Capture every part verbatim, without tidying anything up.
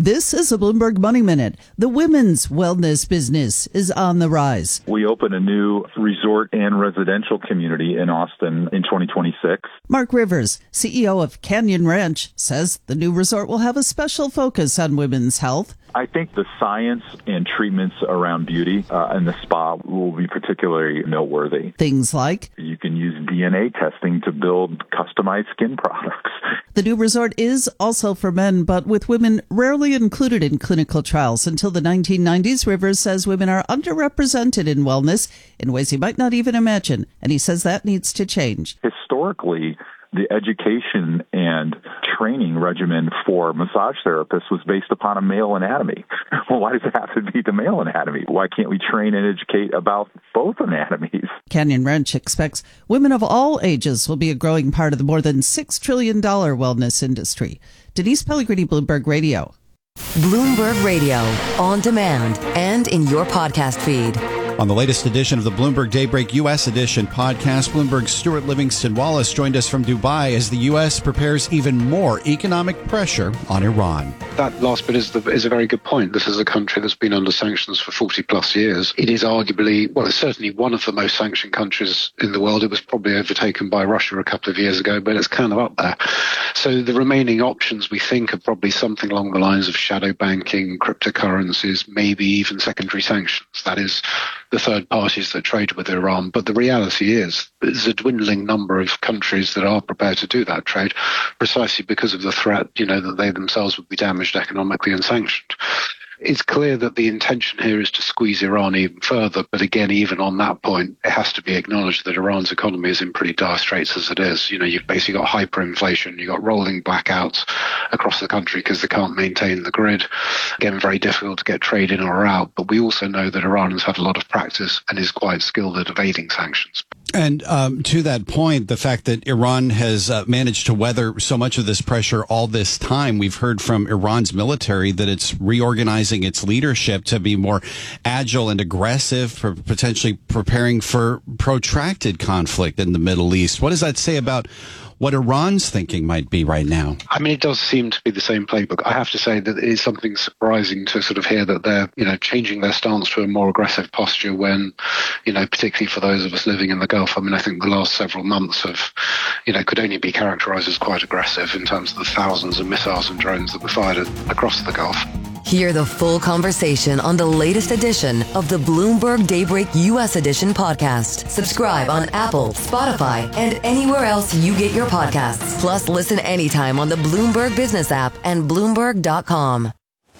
This is a Bloomberg Money Minute. The women's wellness business is on the rise. We open a new resort and residential community in Austin in twenty twenty-six. Mark Rivers, C E O of Canyon Ranch, says the new resort will have a special focus on women's health. I think the science and treatments around beauty uh, and the spa will be particularly noteworthy. Things like you can use D N A testing to build customized skin products. The new resort is also for men, but with women rarely included in clinical trials. Until the nineteen nineties, Rivers says women are underrepresented in wellness in ways he might not even imagine, and he says that needs to change. Historically, the education and training regimen for massage therapists was based upon a male anatomy. Well, why does it have to be the male anatomy? Why can't we train and educate about both anatomies? Canyon Ranch expects women of all ages will be a growing part of the more than six trillion dollars wellness industry. Denise Pellegrini, Bloomberg Radio. Bloomberg Radio, on demand and in your podcast feed. On the latest edition of the Bloomberg Daybreak U S Edition podcast, Bloomberg's Stuart Livingston Wallace joined us from Dubai as the U S prepares even more economic pressure on Iran. That last bit is, the, is a very good point. This is a country that's been under sanctions for forty plus years. It is arguably, well, it's certainly one of the most sanctioned countries in the world. It was probably overtaken by Russia a couple of years ago, but it's kind of up there. So the remaining options, we think, are probably something along the lines of shadow banking, cryptocurrencies, maybe even secondary sanctions. That is, the third parties that trade with Iran. But the reality is there's a dwindling number of countries that are prepared to do that trade precisely because of the threat, you know, that they themselves would be damaged economically and sanctioned. It's clear that the intention here is to squeeze Iran even further. But again, even on that point, it has to be acknowledged that Iran's economy is in pretty dire straits as it is. You know, you've basically got hyperinflation. You've got rolling blackouts across the country because they can't maintain the grid. Again, very difficult to get trade in or out. But we also know that Iran has had a lot of practice and is quite skilled at evading sanctions. And um, to that point, the fact that Iran has uh, managed to weather so much of this pressure all this time, we've heard from Iran's military that it's reorganizing its leadership to be more agile and aggressive, for potentially preparing for protracted conflict in the Middle East. What does that say about what Iran's thinking might be right now? I mean, it does seem to be the same playbook. I have to say that it is something surprising to sort of hear that they're, you know, changing their stance to a more aggressive posture when, you know, particularly for those of us living in the Gulf. I mean, I think the last several months have, you know, could only be characterized as quite aggressive in terms of the thousands of missiles and drones that were fired across the Gulf. Hear the full conversation on the latest edition of the Bloomberg Daybreak U S Edition podcast. Subscribe on Apple, Spotify, and anywhere else you get your podcasts. Plus, listen anytime on the Bloomberg Business app and Bloomberg dot com.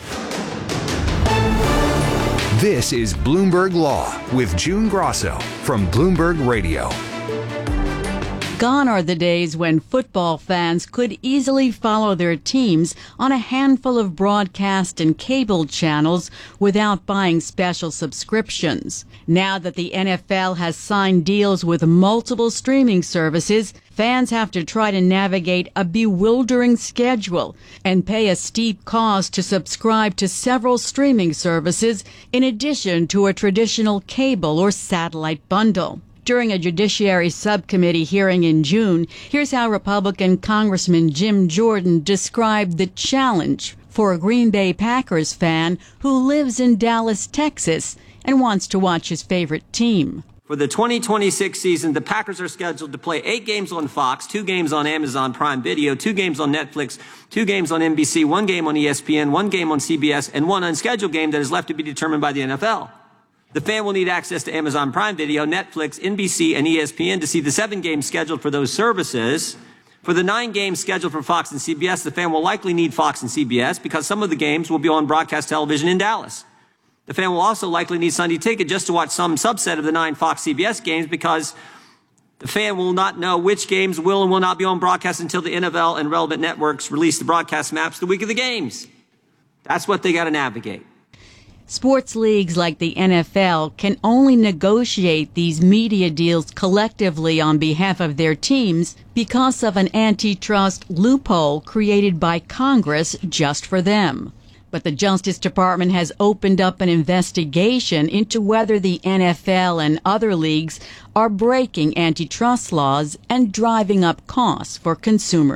This is Bloomberg Law with June Grosso from Bloomberg Radio. Gone are the days when football fans could easily follow their teams on a handful of broadcast and cable channels without buying special subscriptions. Now that the N F L has signed deals with multiple streaming services, fans have to try to navigate a bewildering schedule and pay a steep cost to subscribe to several streaming services in addition to a traditional cable or satellite bundle. During a Judiciary Subcommittee hearing in June, here's how Republican Congressman Jim Jordan described the challenge for a Green Bay Packers fan who lives in Dallas, Texas, and wants to watch his favorite team. For the twenty twenty-six season, the Packers are scheduled to play eight games on Fox, two games on Amazon Prime Video, two games on Netflix, two games on N B C, one game on E S P N, one game on C B S, and one unscheduled game that is left to be determined by the N F L. The fan will need access to Amazon Prime Video, Netflix, N B C, and E S P N to see the seven games scheduled for those services. For the nine games scheduled for Fox and C B S, the fan will likely need Fox and C B S because some of the games will be on broadcast television in Dallas. The fan will also likely need Sunday Ticket just to watch some subset of the nine Fox C B S games because the fan will not know which games will and will not be on broadcast until the N F L and relevant networks release the broadcast maps the week of the games. That's what they got to navigate. Sports leagues like the N F L can only negotiate these media deals collectively on behalf of their teams because of an antitrust loophole created by Congress just for them. But the Justice Department has opened up an investigation into whether the N F L and other leagues are breaking antitrust laws and driving up costs for consumers.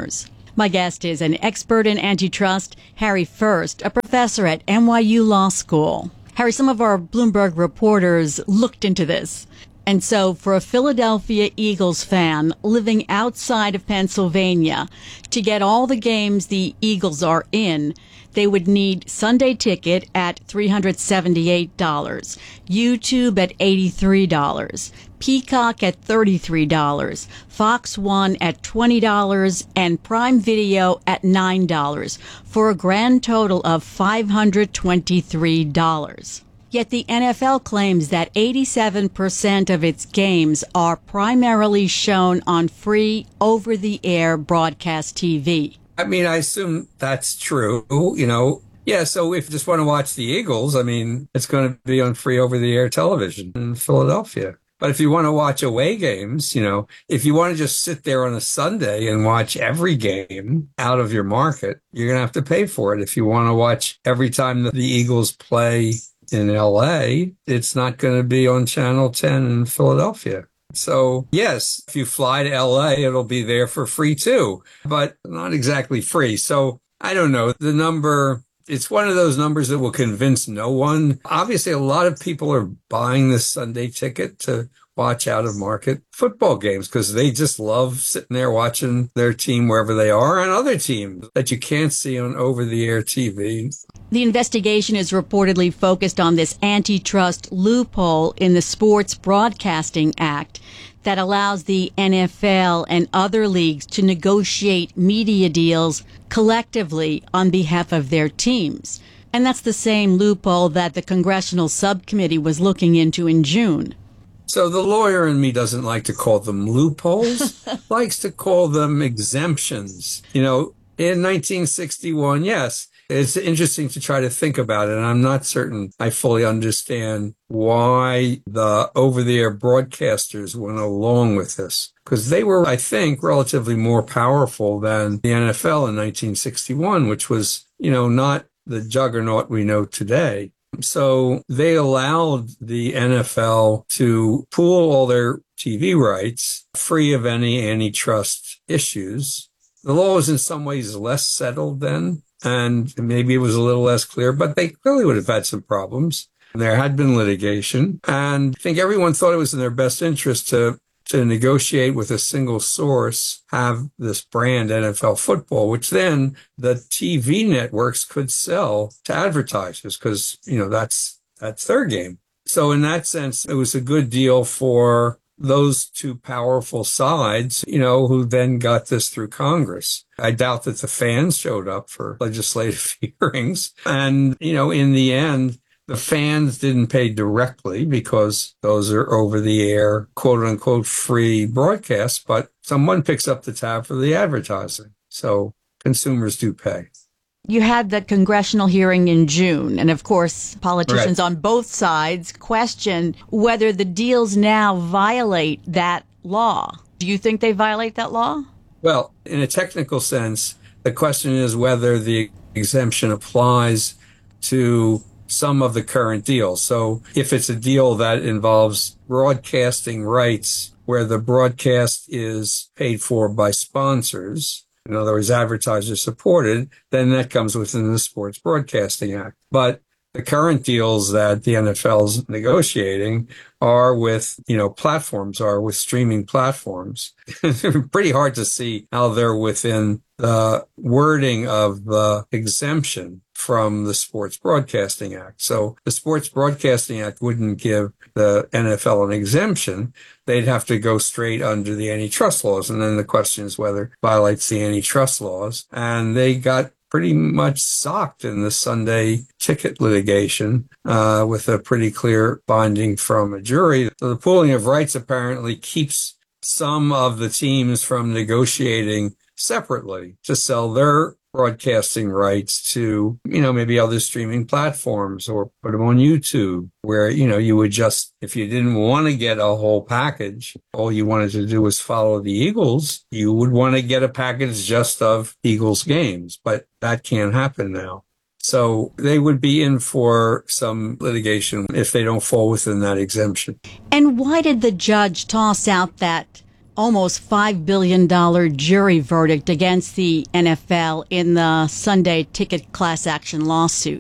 My guest is an expert in antitrust, Harry First, a professor at N Y U Law School. Harry, some of our Bloomberg reporters looked into this. And so for a Philadelphia Eagles fan living outside of Pennsylvania, to get all the games the Eagles are in, they would need Sunday Ticket at three hundred seventy-eight dollars, YouTube at eighty-three dollars, Peacock at thirty-three dollars, Fox One at twenty dollars, and Prime Video at nine dollars, for a grand total of five hundred twenty-three dollars. Yet the N F L claims that eighty-seven percent of its games are primarily shown on free over-the-air broadcast T V. I mean, I assume that's true, you know. Yeah, so if you just want to watch the Eagles, I mean, it's going to be on free over-the-air television in Philadelphia. But if you want to watch away games, you know, if you want to just sit there on a Sunday and watch every game out of your market, you're going to have to pay for it. If you want to watch every time that the Eagles play in L A, it's not going to be on Channel ten in Philadelphia. So, yes, if you fly to L A, it'll be there for free too, but not exactly free. So, I don't know. The number, it's one of those numbers that will convince no one. Obviously, a lot of people are buying this Sunday Ticket to watch out-of-market football games because they just love sitting there watching their team wherever they are and other teams that you can't see on over-the-air T V. The investigation is reportedly focused on this antitrust loophole in the Sports Broadcasting Act that allows the N F L and other leagues to negotiate media deals collectively on behalf of their teams. And that's the same loophole that the congressional subcommittee was looking into in June. So the lawyer in me doesn't like to call them loopholes, likes to call them exemptions. You know, in nineteen sixty-one, yes, it's interesting to try to think about it, and I'm not certain I fully understand why the over-the-air broadcasters went along with this, because they were, I think, relatively more powerful than the N F L in nineteen sixty-one, which was, you know, not the juggernaut we know today. So they allowed the N F L to pool all their T V rights free of any antitrust issues. The law was in some ways less settled then, and maybe it was a little less clear, but they clearly would have had some problems. There had been litigation, and I think everyone thought it was in their best interest to to negotiate with a single source, have this brand N F L football, which then the T V networks could sell to advertisers because, you know, that's that's their game. So in that sense, it was a good deal for those two powerful sides, you know, who then got this through Congress. I doubt that the fans showed up for legislative hearings. And, you know, in the end, the fans didn't pay directly because those are over-the-air, quote-unquote, free broadcasts, but someone picks up the tab for the advertising. So consumers do pay. You had the congressional hearing in June, and of course, politicians right. on both sides question whether the deals now violate that law. Do you think they violate that law? Well, in a technical sense, the question is whether the exemption applies to some of the current deals. So if it's a deal that involves broadcasting rights where the broadcast is paid for by sponsors, in other words, advertisers supported, then that comes within the Sports Broadcasting Act. But the current deals that the N F L's negotiating are with, you know, platforms, are with streaming platforms. It's pretty hard to see how they're within the wording of the exemption from the Sports Broadcasting Act. So the Sports Broadcasting Act wouldn't give the N F L an exemption. They'd have to go straight under the antitrust laws. And then the question is whether it violates the antitrust laws. And they got pretty much socked in the Sunday Ticket litigation uh, with a pretty clear finding from a jury. So the pooling of rights apparently keeps some of the teams from negotiating separately to sell their broadcasting rights to, you know, maybe other streaming platforms or put them on YouTube where, you know, you would just, if you didn't want to get a whole package, all you wanted to do was follow the Eagles, you would want to get a package just of Eagles games, but that can't happen now. So they would be in for some litigation if they don't fall within that exemption. And why did the judge toss out that almost five billion dollars jury verdict against the N F L in the Sunday ticket class action lawsuit.